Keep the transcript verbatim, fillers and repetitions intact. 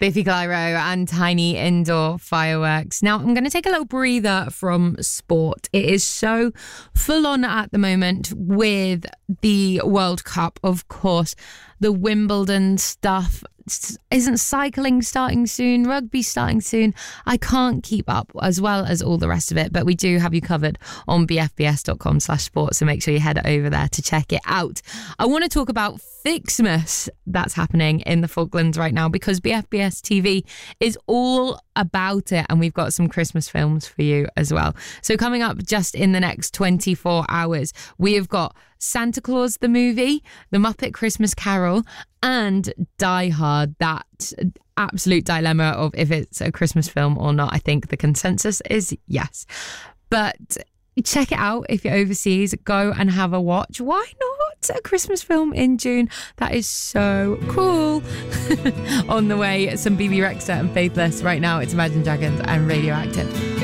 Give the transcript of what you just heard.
Biffy Clyro and Tiny Indoor Fireworks. Now, I'm going to take a little breather from sport. It is so full on at the moment with the World Cup, of course. The Wimbledon stuff. Isn't cycling starting soon? Rugby starting soon? I can't keep up, as well as all the rest of it, but we do have you covered on b f b s dot com slash sport, so make sure you head over there to check it out. I want to talk about Fixmas that's happening in the Falklands right now, because B F B S T V is all about it, and we've got some Christmas films for you as well. So coming up just in the next twenty-four hours, we have got Santa Claus the movie, The Muppet Christmas Carol, and Die Hard. That absolute dilemma of if it's a Christmas film or not. I think the consensus is yes. But check it out if you're overseas. Go and have a watch. Why not? A Christmas film in June. That is so cool. On the way, some B B Rexha and Faithless. Right now, it's Imagine Dragons and Radioactive.